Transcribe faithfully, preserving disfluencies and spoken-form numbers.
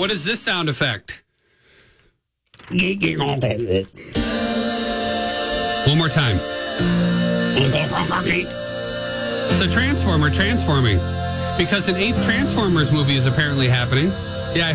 what is this sound effect? One more time. It's a transformer transforming. Because an eighth Transformers movie is apparently happening.